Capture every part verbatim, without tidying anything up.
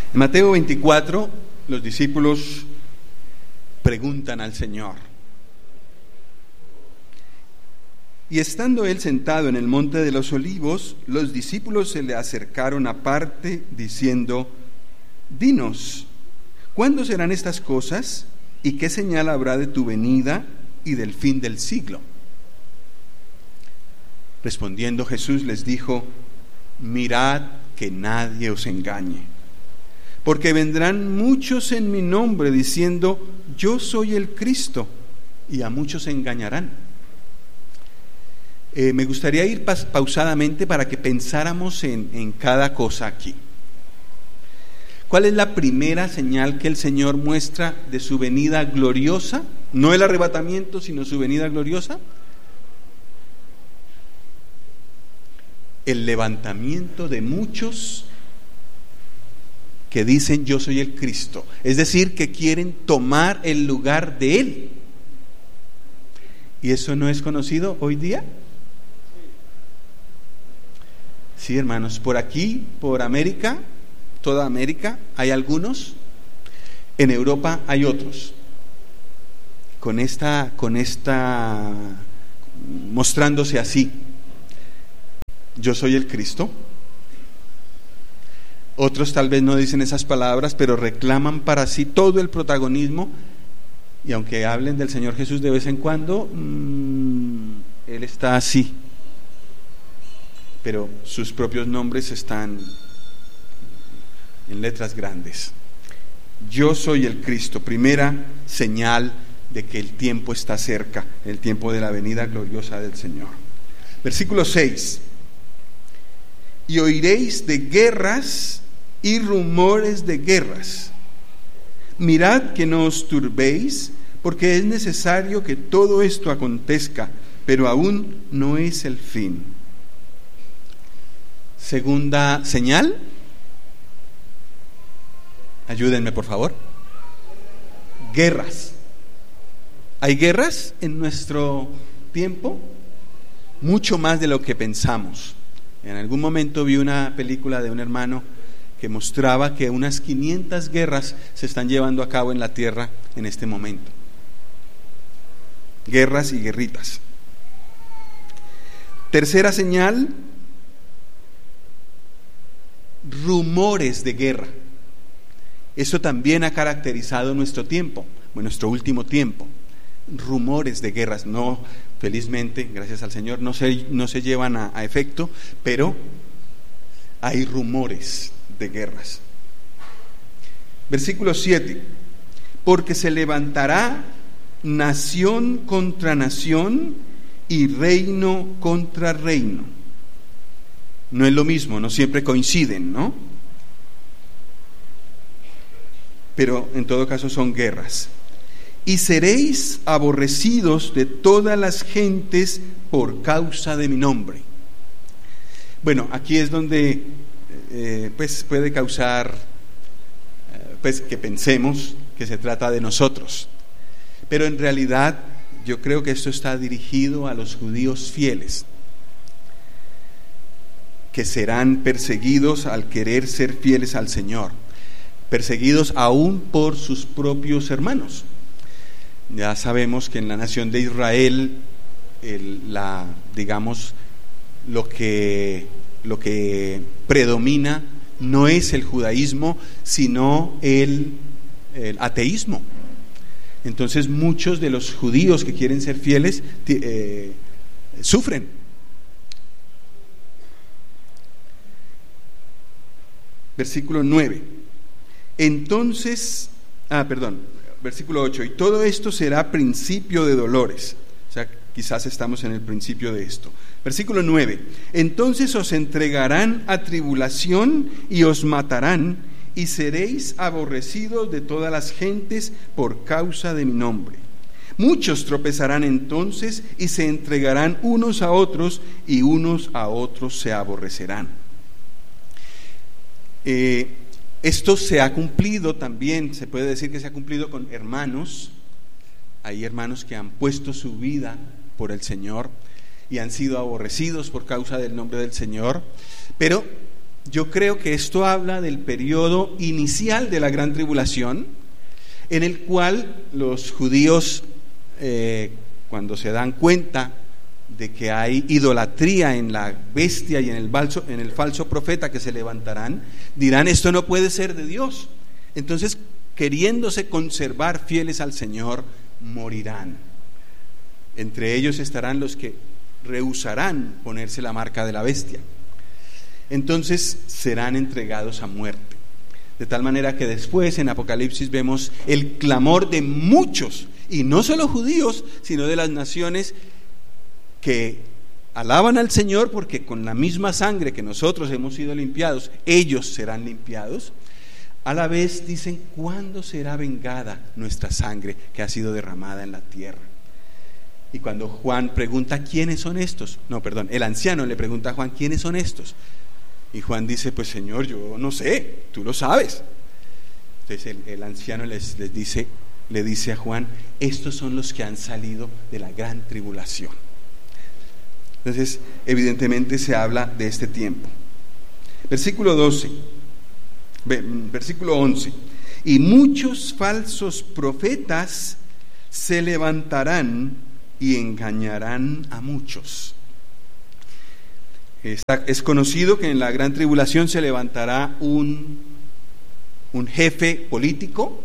En Mateo veinticuatro, los discípulos preguntan al Señor. Y estando él sentado en el monte de los olivos, los discípulos se le acercaron aparte, diciendo: Dinos, ¿cuándo serán estas cosas? ¿Y qué señal habrá de tu venida y del fin del siglo? Respondiendo Jesús les dijo: Mirad que nadie os engañe, porque vendrán muchos en mi nombre diciendo: Yo soy el Cristo, y a muchos engañarán. Eh, me gustaría ir pas- pausadamente para que pensáramos en, en cada cosa aquí. ¿Cuál es la primera señal que el Señor muestra de su venida gloriosa? No el arrebatamiento, sino su venida gloriosa. El levantamiento de muchos que dicen: Yo soy el Cristo, es decir, que quieren tomar el lugar de Él. ¿Y eso no es conocido hoy día? Sí, hermanos, por aquí, por América, toda América, hay algunos, en Europa hay otros, con esta, con esta, mostrándose así: Yo soy el Cristo. Otros tal vez no dicen esas palabras, pero reclaman para sí todo el protagonismo, y aunque hablen del Señor Jesús de vez en cuando, mmm, Él está así, pero sus propios nombres están en letras grandes. Yo soy el Cristo, primera señal de que el tiempo está cerca, el tiempo de la venida gloriosa del Señor. Versículo seis: Y oiréis de guerras y rumores de guerras. Mirad que no os turbéis, porque es necesario que todo esto acontezca, pero aún no es el fin. Segunda señal. Ayúdenme, por favor. Guerras. ¿Hay guerras en nuestro tiempo? Mucho más de lo que pensamos. En algún momento vi una película de un hermano que mostraba que unas quinientas guerras se están llevando a cabo en la tierra en este momento. Guerras y guerritas. Tercera señal: rumores de guerra. Eso también ha caracterizado nuestro tiempo, nuestro último tiempo. Rumores de guerras, no, felizmente, gracias al Señor, no se, no se llevan a, a efecto, pero hay rumores de guerras. Versículo siete: Porque se levantará nación contra nación y reino contra reino. No es lo mismo, no siempre coinciden, ¿no? Pero en todo caso son guerras. Y seréis aborrecidos de todas las gentes por causa de mi nombre. Bueno, aquí es donde eh, pues puede causar eh, pues que pensemos que se trata de nosotros, pero en realidad yo creo que esto está dirigido a los judíos fieles, que serán perseguidos al querer ser fieles al Señor, perseguidos aún por sus propios hermanos. Ya sabemos que en la nación de Israel, el, la, digamos, lo que, lo que predomina no es el judaísmo, sino el, el ateísmo. Entonces muchos de los judíos que quieren ser fieles eh, sufren. Versículo nueve. Entonces, ah, perdón, versículo ocho. Y todo esto será principio de dolores. O sea, quizás estamos en el principio de esto. Versículo nueve. Entonces os entregarán a tribulación y os matarán, y seréis aborrecidos de todas las gentes por causa de mi nombre. Muchos tropezarán entonces y se entregarán unos a otros, y unos a otros se aborrecerán. Eh, esto se ha cumplido también, se puede decir que se ha cumplido con hermanos. Hay hermanos que han puesto su vida por el Señor y han sido aborrecidos por causa del nombre del Señor, pero Yo creo que esto habla del periodo inicial de la gran tribulación, en el cual los judíos, eh, cuando se dan cuenta de que hay idolatría en la bestia y en el, falso, en el falso profeta que se levantarán, dirán: esto no puede ser de Dios. Entonces, queriéndose conservar fieles al Señor, morirán. Entre ellos estarán los que rehusarán ponerse la marca de la bestia. Entonces serán entregados a muerte. De tal manera que después en Apocalipsis vemos el clamor de muchos, y no solo judíos, sino de las naciones que alaban al Señor, porque con la misma sangre que nosotros hemos sido limpiados, ellos serán limpiados. A la vez dicen: ¿cuándo será vengada nuestra sangre que ha sido derramada en la tierra? Y cuando Juan pregunta: ¿quiénes son estos? No, perdón, el anciano le pregunta a Juan: ¿quiénes son estos? Y Juan dice: pues Señor, yo no sé, tú lo sabes. Entonces el, el anciano les, les dice, le dice a Juan: estos son los que han salido de la gran tribulación. Entonces, evidentemente se habla de este tiempo. Versículo doce, versículo once. Y muchos falsos profetas se levantarán y engañarán a muchos. Está, es conocido que en la gran tribulación se levantará un, un jefe político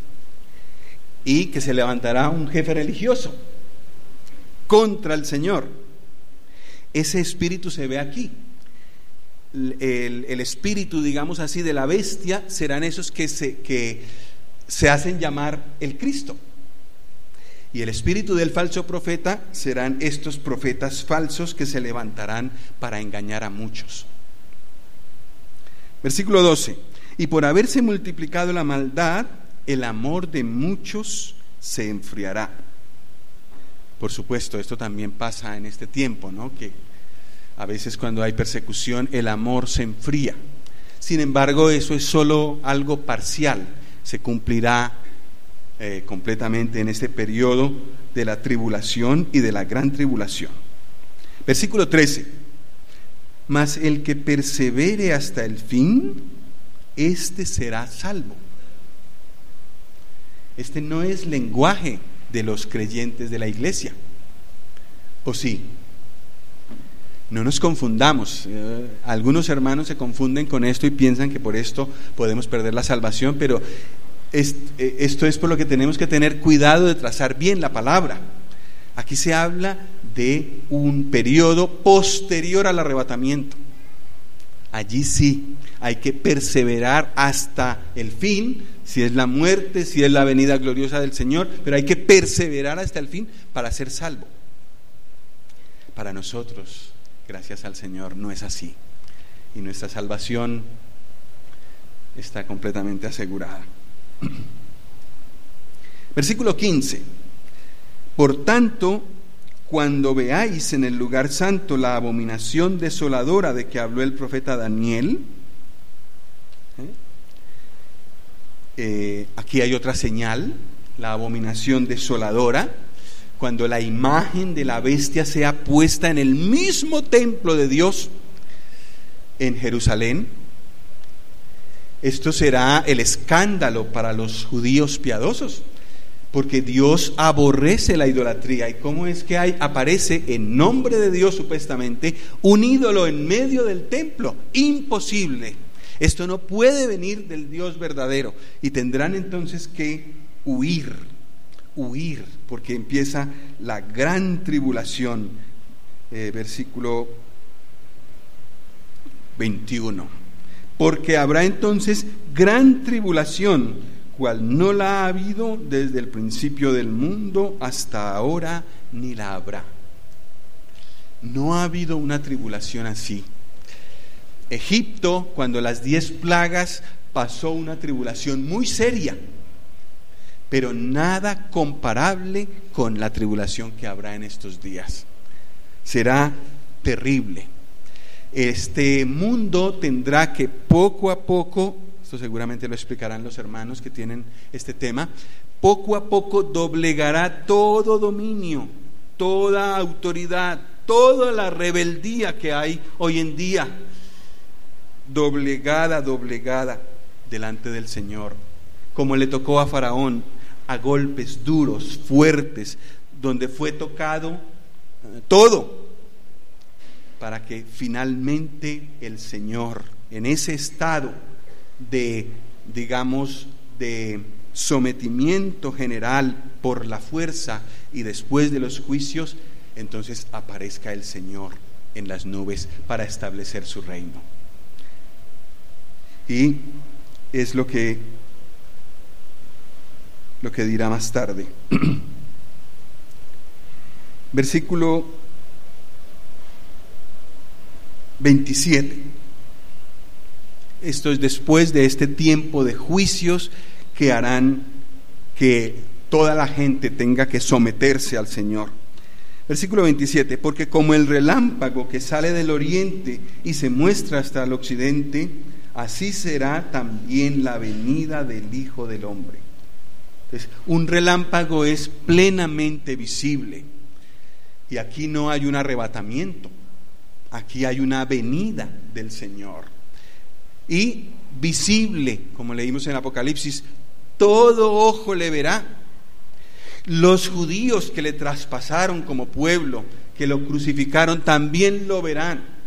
y que se levantará un jefe religioso contra el Señor. Ese espíritu se ve aquí. El, el espíritu, digamos así, de la bestia serán esos que se, que se hacen llamar el Cristo. Y el espíritu del falso profeta serán estos profetas falsos que se levantarán para engañar a muchos. Versículo doce. Y por haberse multiplicado la maldad, el amor de muchos se enfriará. Por supuesto, esto también pasa en este tiempo, ¿no? Que a veces cuando hay persecución, el amor se enfría. Sin embargo, eso es solo algo parcial. Se cumplirá Eh, completamente en este periodo de la tribulación y de la gran tribulación. Versículo trece. Mas el que persevere hasta el fin, éste será salvo. Este no es lenguaje de los creyentes de la iglesia, ¿o sí? No nos confundamos. Eh, algunos hermanos se confunden con esto y piensan que por esto podemos perder la salvación, pero esto es por lo que tenemos que tener cuidado de trazar bien la palabra. Aquí se habla de un periodo posterior al arrebatamiento. Allí sí hay que perseverar hasta el fin, si es la muerte, si es la venida gloriosa del Señor, pero hay que perseverar hasta el fin para ser salvo. Para nosotros, gracias al Señor, no es así, y nuestra salvación está completamente asegurada. Versículo quince. Por tanto, cuando veáis en el lugar santo la abominación desoladora de que habló el profeta Daniel, ¿eh? Eh, aquí hay otra señal, la abominación desoladora, cuando la imagen de la bestia sea puesta en el mismo templo de Dios en Jerusalén. Esto será el escándalo para los judíos piadosos, porque Dios aborrece la idolatría. ¿Y cómo es que hay, aparece en nombre de Dios supuestamente un ídolo en medio del templo? Imposible. Esto no puede venir del Dios verdadero, y tendrán entonces que huir, huir, porque empieza la gran tribulación. Eh, versículo veintiuno. Porque habrá entonces gran tribulación, cual no la ha habido desde el principio del mundo hasta ahora, ni la habrá. No ha habido una tribulación así. Egipto, cuando las diez plagas, pasó una tribulación muy seria, pero nada comparable con la tribulación que habrá en estos días. Será terrible. Este mundo tendrá que poco a poco, esto seguramente lo explicarán los hermanos que tienen este tema, poco a poco doblegará todo dominio, toda autoridad, toda la rebeldía que hay hoy en día. doblegada, doblegada delante del Señor, como le tocó a Faraón, a golpes duros, fuertes, donde fue tocado todo, para que finalmente el Señor, en ese estado de, digamos, de sometimiento general por la fuerza y después de los juicios, entonces aparezca el Señor en las nubes para establecer su reino. Y es lo que lo que dirá más tarde. Versículo veintisiete. Esto es después de este tiempo de juicios que harán que toda la gente tenga que someterse al Señor. Versículo veintisiete, porque como el relámpago que sale del oriente y se muestra hasta el occidente, así será también la venida del Hijo del Hombre. Entonces, un relámpago es plenamente visible, y aquí no hay un arrebatamiento, aquí hay una venida del Señor, y visible, como leímos en Apocalipsis, todo ojo le verá. Los judíos que le traspasaron como pueblo, que lo crucificaron, también lo verán.